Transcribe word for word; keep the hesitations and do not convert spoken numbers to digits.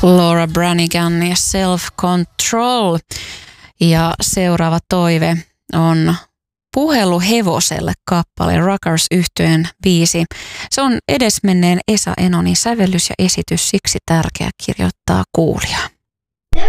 Laura Branigan ja Self Control. Ja seuraava toive on Puhelu hevoselle kappale, Rockers-yhtyeen biisi. Se on edesmenneen Esa Enonin sävellys ja esitys, siksi tärkeä kirjoittaa kuulija.